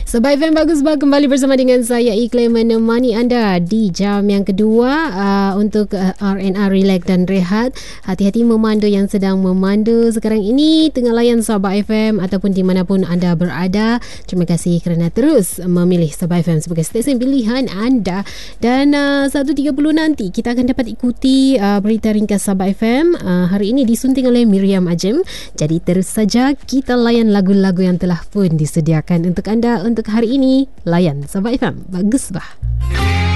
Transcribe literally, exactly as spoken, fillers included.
Sabah F M bagus bah, kembali bersama dengan saya Iklim menemani anda di jam yang kedua uh, untuk uh, R and R Relax dan Rehat. Hati-hati memandu yang sedang memandu sekarang ini, tengah layan Sabah F M ataupun di manapun anda berada. Terima kasih kerana terus memilih Sabah F M sebagai stesen pilihan anda. Dan uh, satu tiga puluh nanti kita akan dapat ikuti uh, berita ringkas Sabah F M. Uh, hari ini disunting oleh Miriam Ajem. Jadi terus saja kita layan lagu-lagu yang telah pun disediakan untuk anda untuk hari ini. Layan Sabah F M. Bagus bah.